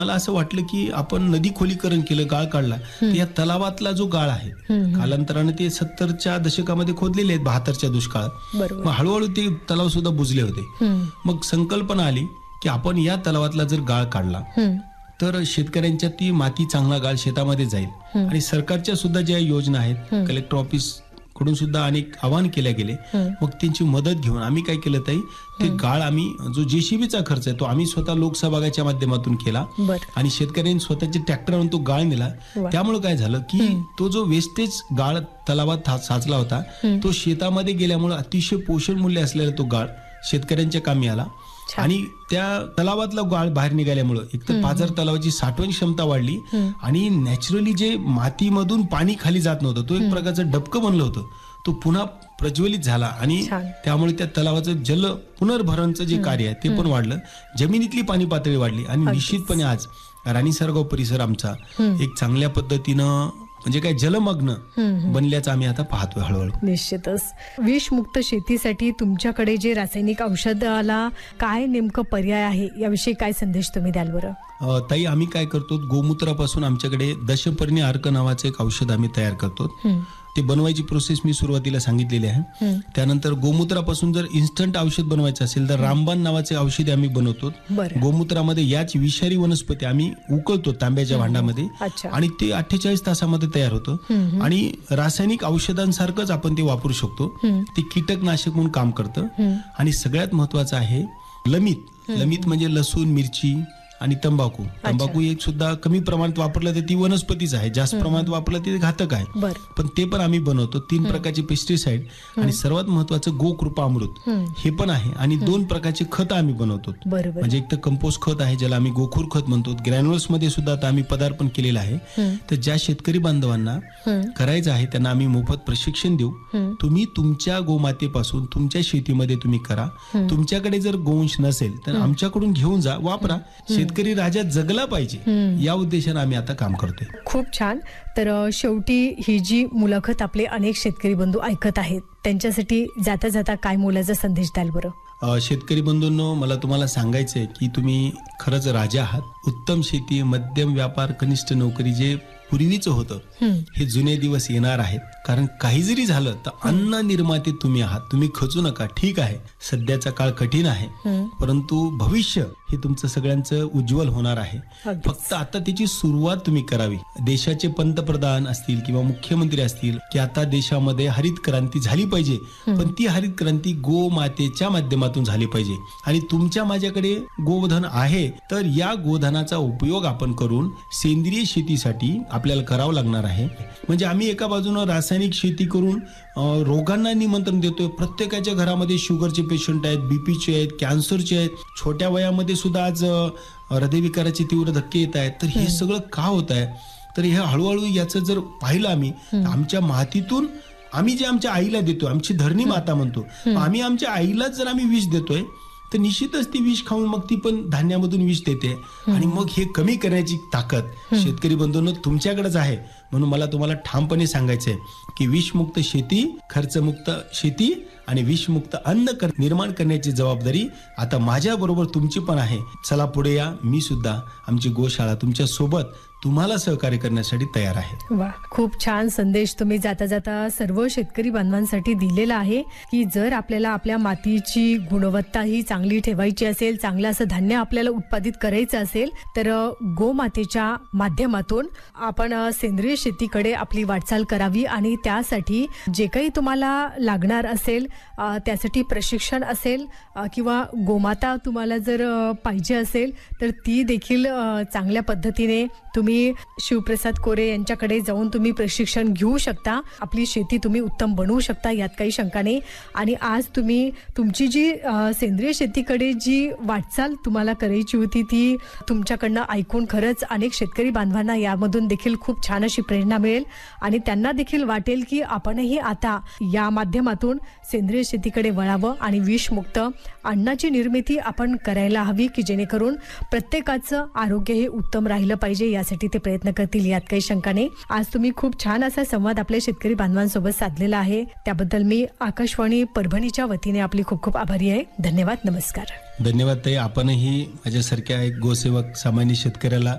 मला असं वाटलं की आपण नदी खोलीकरण केलं, गाळ काढला, तर या तलावातला जो गाळ आहे कालांतराने ते 70च्या दशकामध्ये खोदलेले आहेत 72च्या दुष्काळात. मग हळूहळू ते तलाव सुद्धा बुजले होते. मग संकल्पना आली की आपण या तलावातला जर गाळ काढला तर शेतकऱ्यांच्या ती माती चांगला गाळ शेतामध्ये जाईल. आणि सरकारच्या सुद्धा ज्या योजना आहेत, कलेक्टर ऑफिस कडून सुद्धा अनेक आवाहन केले गेले. मग त्यांची मदत घेऊन आम्ही काय केलं ताई, ते गाळ आम्ही जो जेसीबीचा खर्च आहे तो आम्ही स्वतः लोकसहभागाच्या माध्यमातून केला आणि शेतकऱ्यांनी स्वतःचे ट्रॅक्टर आणून तो गाळ नेला. त्यामुळे काय झालं की तो जो वेस्टेज गाळ तलावात साचला होता तो शेतामध्ये गेल्यामुळे अतिशय पोषण मूल्य असलेला तो गाळ शेतकऱ्यांच्या कामी आला. आणि त्या तलावातला गाळ बाहेर निघाल्यामुळे एक तर पाझर तलावाची साठवण क्षमता वाढली आणि नॅचरली जे मातीमधून पाणी खाली जात नव्हतं, तो एक प्रकारचं डबकं बनलं होतं, तो पुन्हा प्रज्वलित झाला आणि त्यामुळे त्या तलावाचं जल पुनर्भरणचं जे कार्य आहे ते पण वाढलं, जमिनीतली पाणी पातळी वाढली आणि निश्चितपणे आज राणी सरगाव परिसर आमचा एक चांगल्या पद्धतीनं म्हणजे काय जलमग्न बनल्याचं आम्ही आता पाहतोय हळूहळू. निश्चितच. विषमुक्त शेतीसाठी तुमच्याकडे जे रासायनिक औषधाला काय नेमकं पर्याय आहे याविषयी काय संदेश तुम्ही द्याल बरं? ताई, आम्ही काय करतो, गोमूत्रापासून आमच्याकडे दशपर्णी अर्क नावाचं एक औषध आम्ही तयार करतो. ते बनवायची प्रोसेस मी सुरुवातीला सांगितलेली आहे. त्यानंतर गोमूत्रापासून जर इन्स्टंट औषध बनवायचं असेल तर रामबाण नावाचे औषध आम्ही बनवतो. गोमूत्रामध्ये याच विषारी वनस्पती आम्ही उकळतो तांब्याच्या भांड्यामध्ये आणि ते 48 तासामध्ये तयार होतं आणि रासायनिक औषधांसारखंच आपण ते वापरू शकतो. ते कीटकनाशक म्हणून काम करतं. आणि सगळ्यात महत्वाचं आहे लमित. लमित म्हणजे लसूण, मिरची आणि तंबाखू. तंबाखू एक सुद्धा कमी प्रमाणात वापरलं तर ती वनस्पतीच आहे, जास्त प्रमाणात वापरलं ते घातक आहे, पण ते पण आम्ही बनवतो. 3 प्रकारचे पेस्टिसाइड आणि सर्वात महत्वाचं गोकृपामृत हे पण आहे. आणि 2 प्रकारचे खत आम्ही बनवतो. म्हणजे एक तर कंपोस्ट खत आहे ज्याला आम्ही गोखूर खत म्हणतो. ग्रॅन्युल्स मध्ये सुद्धा आता आम्ही पदार्पण केलेलं आहे. तर ज्या शेतकरी बांधवांना करायचं आहे त्यांना आम्ही मोफत प्रशिक्षण देऊ. तुम्ही तुमच्या गोमातेपासून तुमच्या शेतीमध्ये तुम्ही करा. तुमच्याकडे जर गोवंश नसेल तर आमच्याकडून घेऊन जा, वापरा. शेतकरी राजा जगला पाहिजे या उद्देशाने आम्ही आता काम करतोय. खूप छान. तर शेवटी ही जी मुलाखत आपले अनेक शेतकरी बंधू ऐकत आहेत त्यांच्यासाठी जाता जाता काय मोलाचा संदेश द्याल बरं? शेतकरी बंधूंनो, मला तुम्हाला सांगायचंय की तुम्ही खरंच राजा आहात. उत्तम शेती, मध्यम व्यापार, कनिष्ठ नोकरी जे पूर्वीचं होतं हे जुने दिवस येणार आहेत. कारण काही जरी झालं तर अन्न निर्माते तुम्ही आहात. तुम्ही खचू नका. ठीक आहे, सध्याचा काळ कठीण आहे, परंतु भविष्य हे तुमचं सगळ्यांचं उज्ज्वल होणार आहे. फक्त आता त्याची सुरुवात तुम्ही करावी. देशाचे पंतप्रधान असतील किंवा मुख्यमंत्री असतील की आता देशामध्ये हरित क्रांती झाली पाहिजे, पण ती हरित क्रांती गोमातेच्या माध्यमातून झाली पाहिजे. आणि तुमच्या माझ्याकडे गोधन आहे तर या गोधनाचा उपयोग आपण करून सेंद्रिय शेतीसाठी आपल्याला करावं लागणार आहे. म्हणजे आम्ही एका बाजूनं रासायनिक शेती करून रोगांना निमंत्रण देतोय. प्रत्येकाच्या घरामध्ये शुगरचे पेशंट आहेत, बीपीचे आहेत, कॅन्सरचे आहेत. छोट्या वयामध्ये सुद्धा आज हृदयविकाराचे तीव्र धक्के येत आहेत. तर हे सगळं का होत आहे? तर हे हळूहळू याचं जर पाहिलं आम्ही, आमच्या मातीतून आम्ही जे आमच्या आईला देतोय, आमची धरणी माता म्हणतो, आम्ही आमच्या आईलाच जर आम्ही विष देतोय तर निश्चितच ती विष खाऊन मग ती पण धान्यामधून विष देते. आणि मग हे कमी करण्याची ताकद शेतकरी बंधूंनो तुमच्याकडेच आहे. म्हणून मला तुम्हाला ठामपणे सांगायचंय की विषमुक्त शेती, खर्चमुक्त शेती आणि विषमुक्त अन्न निर्माण करण्याची जबाबदारी आता माझ्या बरोबर तुमची पण आहे. चला पुढे या. मी सुद्धा आमची गोशाळा तुमच्या सोबत तुम्हाला सहकार्य करण्यासाठी तयार आहे. वा, खूप छान संदेश तुम्ही जाता जाता सर्व शेतकरी बांधवांसाठी दिलेला आहे की जर आपल्याला आपल्या मातीची गुणवत्ता ही चांगली ठेवायची असेल, चांगलं असं धान्य आपल्याला उत्पादित करायचं असेल तर गोमातेच्या माध्यमातून आपण सेंद्रिय शेतीकडे आपली वाटचाल करावी. आणि त्यासाठी जे काही तुम्हाला लागणार असेल त्यासाठी प्रशिक्षण असेल किंवा गोमाता तुम्हाला जर पाहिजे असेल तर ती देखील चांगल्या पद्धतीने तुम्ही शिवप्रसाद कोरे यांच्याकडे जाऊन तुम्ही प्रशिक्षण घेऊ शकता. आपली शेती तुम्ही उत्तम बनवू शकता, यात काही शंका नाही. आणि आज तुम्ही तुमची जी सेंद्रिय शेतीकडे जी वाटचाल तुम्हाला करायची होती ती तुमच्याकडनं ऐकून खरंच अनेक शेतकरी बांधवांना यामधून देखील खूप छान अशी प्रेरणा मिळेल आणि त्यांना देखील वाटेल की आपणही आता या माध्यमातून सेंद्रिय शेतीकडे वळावं आणि विषमुक्त अन्नाची निर्मिती आपण करायला हवी की जेणेकरून प्रत्येकाचं आरोग्य हे उत्तम राहिलं पाहिजे. यासाठी करण्यासाठी ते प्रयत्न करतील, यात काही शंका नाही. आज तुम्ही खूप छान असा संवाद आपल्या शेतकरी बांधवांसोबत साधलेला आहे, त्याबद्दल मी आकाशवाणी परभणीच्या वतीने आपली खूप खूप आभारी आहे. धन्यवाद. नमस्कार. धन्यवाद ताई. आपणही माझ्यासारख्या एक गोसेवक सामान्य शेतकऱ्याला